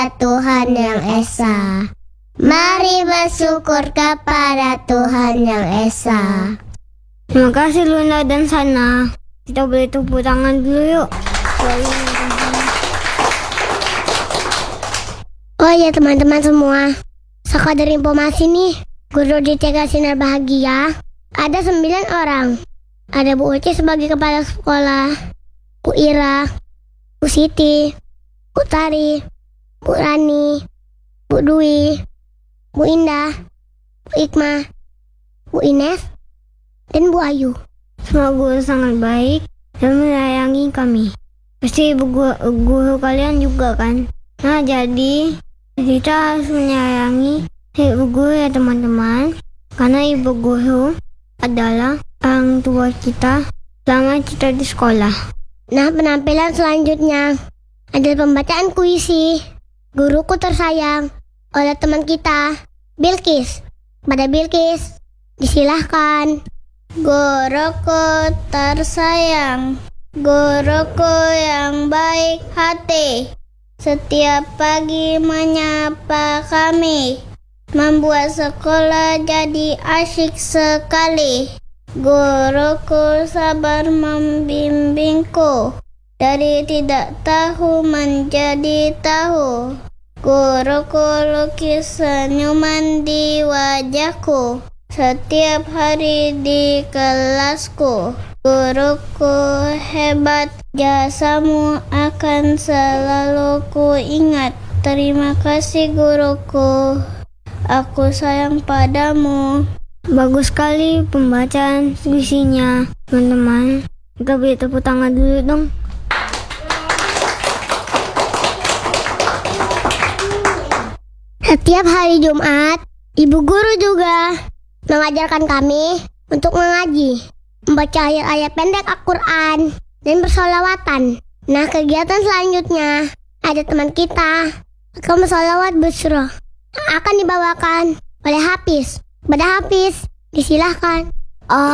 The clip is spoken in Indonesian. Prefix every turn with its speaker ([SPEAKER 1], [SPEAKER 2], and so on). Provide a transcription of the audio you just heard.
[SPEAKER 1] Tuhan yang Esa. Mari bersyukur kepada Tuhan yang Esa.
[SPEAKER 2] Terima kasih Luna dan Sana. Kita boleh tepuk tangan dulu yuk.
[SPEAKER 1] Oh ya teman-teman semua, sekadar informasi nih, guru di TK Sinar Bahagia ada 9 orang. Ada Bu Uci sebagai kepala sekolah, Bu Ira, Bu Siti, Bu Tari, Bu Rani, Bu Dwi, Bu Indah, Bu Ikma, Bu Ines, dan Bu Ayu.
[SPEAKER 2] Semua guru sangat baik dan menyayangi kami. Pasti ibu guru kalian juga kan? Nah jadi kita harus menyayangi ibu guru ya teman-teman. Karena ibu guru adalah orang tua kita selama kita di sekolah.
[SPEAKER 1] Nah penampilan selanjutnya adalah pembacaan puisi Guruku Tersayang oleh teman kita, Bilkis. Pada Bilkis, disilahkan. Guruku tersayang, guruku yang baik hati, setiap pagi menyapa kami, membuat sekolah jadi asyik sekali. Guruku sabar membimbingku, dari tidak tahu menjadi tahu. Guruku lukis senyuman di wajahku, setiap hari di kelasku. Guruku hebat, jasamu akan selalu ku ingat. Terima kasih guruku, aku sayang padamu.
[SPEAKER 2] Bagus sekali pembacaan puisinya teman-teman. Kita beri tepuk tangan dulu dong.
[SPEAKER 1] Setiap hari Jumat, ibu guru juga mengajarkan kami untuk mengaji, membaca ayat-ayat pendek Al-Quran, dan bersolawatan. Nah kegiatan selanjutnya ada teman kita akan bersolawat Busro yang akan dibawakan oleh Hafiz. Pada Hafiz, disilahkan.